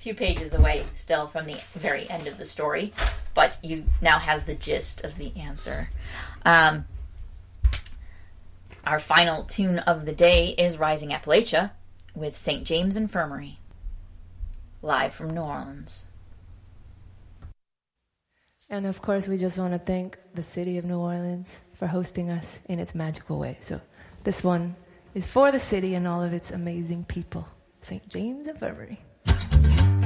few pages away still from the very end of the story, but you now have the gist of the answer. Our final tune of the day is Rising Appalachia with St. James Infirmary, live from New Orleans. And of course, we just want to thank the city of New Orleans for hosting us in its magical way. So this one is for the city and all of its amazing people. St. James Infirmary.